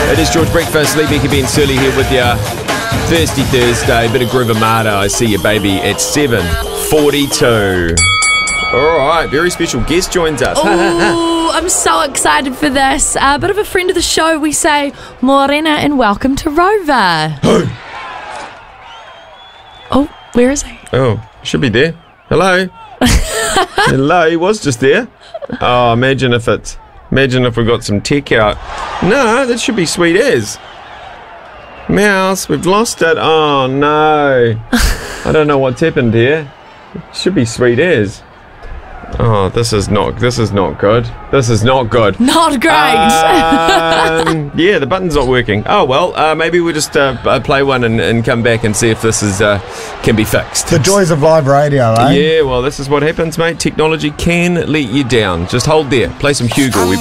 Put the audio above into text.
It is George Breakfast, Lee Becker, Ben Surley here with you. Thirsty Thursday, bit of Groove Armada. I see you, baby, at 7:42. All right, very special guest joins us. Ooh, I'm so excited for this. A bit of a friend of the show, we say Morena and welcome to Rover. Oh, where is he? Oh, should be there. Hello. Hello, he was just there. Oh, imagine if we got some tech out. No, that should be sweet as. Mouse, we've lost it. Oh no. I don't know what's happened here. It should be sweet as. Oh, this is not good. This is not good. Not great. Yeah, the button's not working. Oh well, maybe we'll just play one and come back and see if this is can be fixed. The joys of live radio, eh? Yeah, well, this is what happens, mate. Technology can let you down. Just hold there. Play some Hugo.